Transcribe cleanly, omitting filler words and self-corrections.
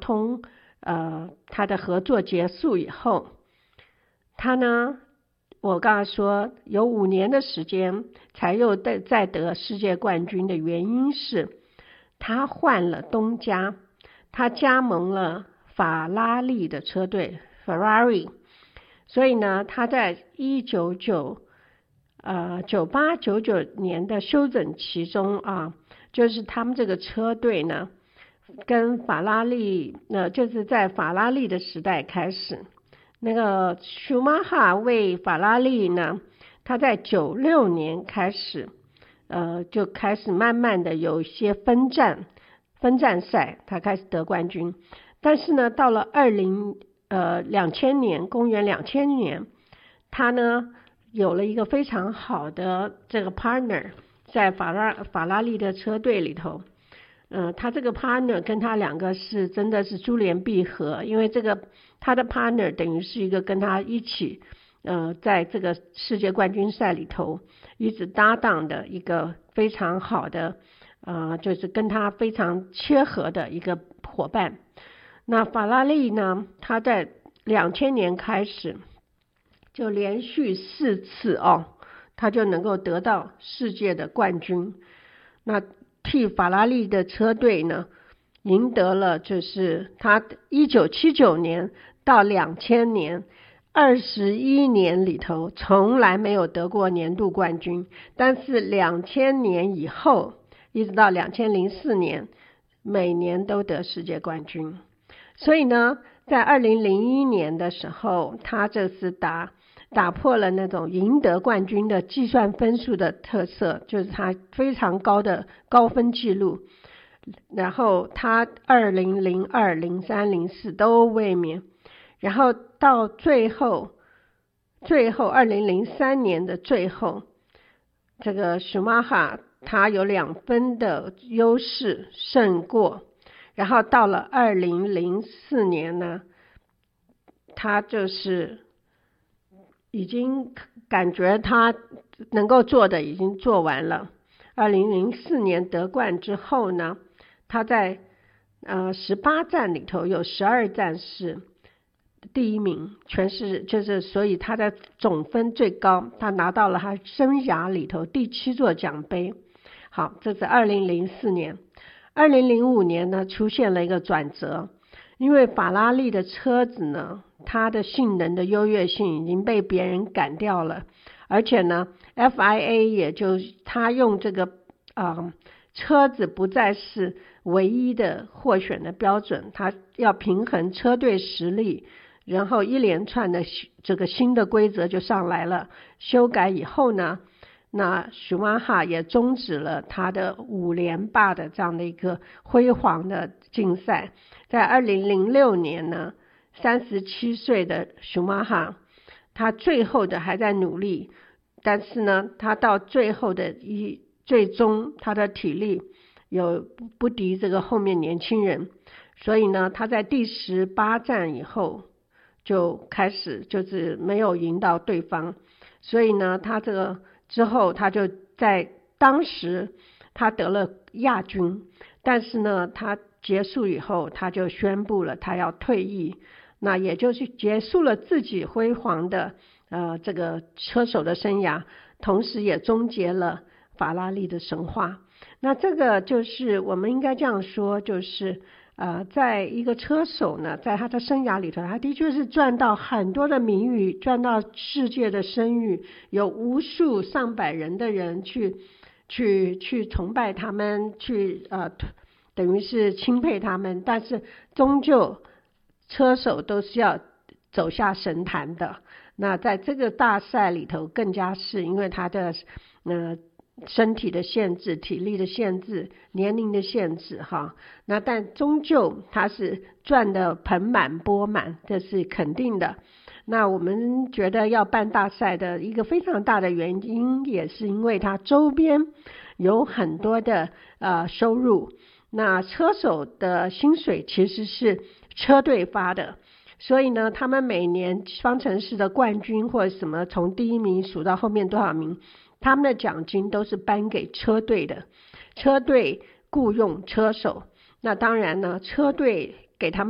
通他的合作结束以后，他呢，我刚才说有5年的时间才又再得世界冠军的原因是他换了东家，他加盟了法拉利的车队 Ferrari， 所以呢他在98-99年的休整期中啊，就是他们这个车队呢跟法拉利就是在法拉利的时代开始，那个舒马哈为法拉利呢，他在96年开始就开始慢慢的有一些分站赛，他开始得冠军。但是呢到了2000年，公元2000年，他呢有了一个非常好的这个 partner 在法拉利的车队里头。他这个 partner 跟他两个是真的是珠联璧合，因为他的 partner 等于是一个跟他一起在这个世界冠军赛里头一直搭档的一个非常好的就是跟他非常切合的一个伙伴。那法拉利呢，他在2000年开始就连续4次他就能够得到世界的冠军，那替法拉利的车队呢赢得了，就是他1979年到2000年21年里头从来没有得过年度冠军，但是2000年以后一直到2004年每年都得世界冠军。所以呢在2001年的时候，他这次打破了那种赢得冠军的计算分数的特色，就是他非常高的高分记录，然后他2002、03、04都卫冕，然后到最后2003年的最后，这个舒马哈他有2分的优势胜过，然后到了2004年呢，他就是已经感觉他能够做的已经做完了。2004年得冠之后呢，他在18站里头有12站是第1名，就是所以他的总分最高，他拿到了他生涯里头第7座奖杯。好，这是2004年。2005年呢出现了一个转折，因为法拉利的车子呢，它的性能的优越性已经被别人赶掉了，而且呢 FIA 也就他用这个车子不再是唯一的获选的标准，他要平衡车队实力，然后一连串的这个新的规则就上来了。修改以后呢，那舒马哈也终止了他的5连霸的这样的一个辉煌的竞赛。在2006年呢，37岁的舒马哈他最后的还在努力，但是呢他到最后的最终他的体力有不敌这个后面年轻人，所以呢他在第18站以后就开始就是没有赢到对方，所以呢他这个之后他就在当时他得了亚军，但是呢他结束以后他就宣布了他要退役，那也就是结束了自己辉煌的这个车手的生涯，同时也终结了法拉利的神话。那这个就是我们应该这样说，就是在一个车手呢，在他的生涯里头，他的确是赚到很多的名誉，赚到世界的声誉，有无数上百人的人去崇拜他们，去等于是钦佩他们，但是终究车手都是要走下神坛的。那在这个大赛里头更加是因为他的身体的限制、体力的限制、年龄的限制那但终究他是赚得盆满钵满，这是肯定的。那我们觉得要办大赛的一个非常大的原因，也是因为他周边有很多的收入。那车手的薪水其实是车队发的，所以呢他们每年方程式的冠军或者什么从第1名数到后面多少名，他们的奖金都是颁给车队的，车队雇用车手，那当然呢车队给他们